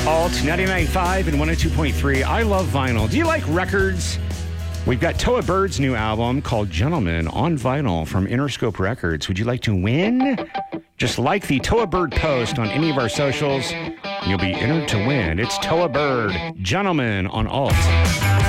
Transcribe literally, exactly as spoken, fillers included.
Alt ninety-nine point five and one oh two point three. I love vinyl. Do you like records? We've got Toa Bird's new album called Gentleman on vinyl from Interscope Records. Would you like to win? Just like the Toa Bird post on any of our socials, and you'll be entered to win. It's Toa Bird, Gentleman on Alt.